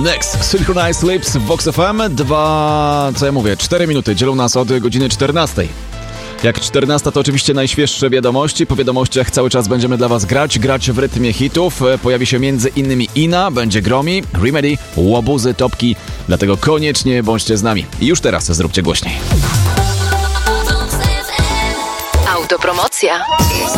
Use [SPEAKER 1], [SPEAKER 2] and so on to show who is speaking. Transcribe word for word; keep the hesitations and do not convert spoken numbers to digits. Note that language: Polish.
[SPEAKER 1] Next, Synchronized Lips w Vox F M. Dwa, co ja mówię, cztery minuty dzielą nas od godziny czternastej. Jak czternasta to oczywiście najświeższe wiadomości. Po wiadomościach cały czas będziemy dla was grać, grać w rytmie hitów. Pojawi się między innymi Ina, będzie Gromi, Remedy, Łobuzy, Topki. Dlatego koniecznie bądźcie z nami. I już teraz zróbcie głośniej.
[SPEAKER 2] Autopromocja.